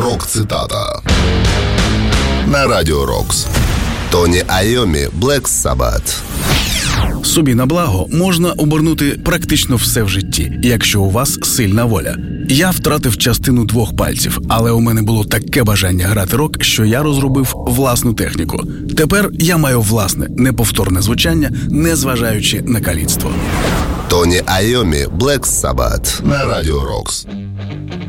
Рок-цитата на Радіо Рокс. Тоні Айомі, Black Sabbath. Собі на благо можна обернути практично все в житті, якщо у вас сильна воля. Я втратив частину 2 пальців, але у мене було таке бажання грати рок, що я розробив власну техніку. Тепер я маю власне, неповторне звучання, незважаючи на каліцтво. Тоні Айомі, Black Sabbath на Радіо Рокс.